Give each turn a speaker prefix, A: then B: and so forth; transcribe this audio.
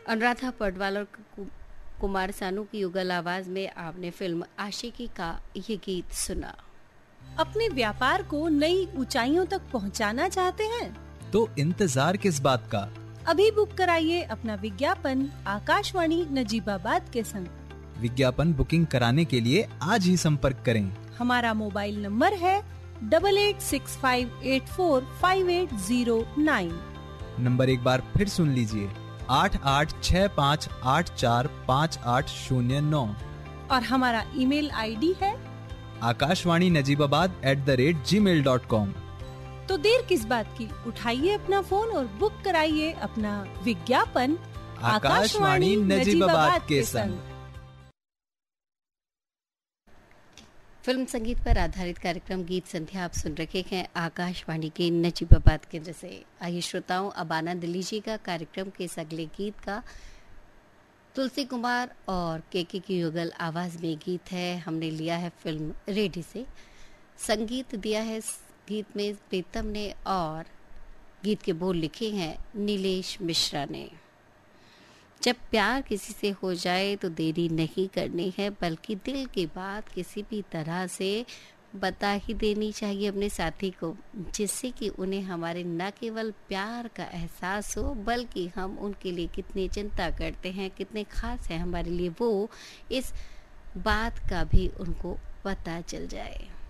A: अनुराधा पौडवाल और कुमार सानू की युगल आवाज में आपने फिल्म आशिकी का ये गीत सुना।
B: अपने व्यापार को नई ऊंचाइयों तक पहुंचाना चाहते हैं
C: तो इंतजार किस बात का,
B: अभी बुक कराइए अपना विज्ञापन आकाशवाणी नजीबाबाद के संग।
C: विज्ञापन बुकिंग कराने के लिए आज ही संपर्क करें।
B: हमारा मोबाइल नंबर है 8865845809।
C: नंबर एक बार फिर सुन लीजिए, 8865845809।
B: और हमारा ईमेल आईडी है
C: akashvani.najibabad@gmail.com।
B: तो देर किस बात की, उठाइए अपना फोन और बुक कराइए अपना विज्ञापन
C: आकाशवाणी नजीबाबाद के संग।
A: फिल्म संगीत पर आधारित कार्यक्रम गीत संध्या आप सुन रखे हैं आकाशवाणी के नजीबाबाद केंद्र से। आइए श्रोताओं, अब आनंद लीजिएगा कार्यक्रम के इस अगले गीत का। तुलसी कुमार और केके की युगल आवाज में गीत है, हमने लिया है फिल्म रेडी से। संगीत दिया है गीत में प्रीतम ने और गीत के बोल लिखे हैं नीलेश मिश्रा ने। जब प्यार किसी से हो जाए तो देरी नहीं करनी है, बल्कि दिल की बात किसी भी तरह से बता ही देनी चाहिए अपने साथी को, जिससे कि उन्हें हमारे न केवल प्यार का एहसास हो, बल्कि हम उनके लिए कितनी चिंता करते हैं, कितने खास हैं हमारे लिए, वो इस बात का भी उनको पता चल जाए।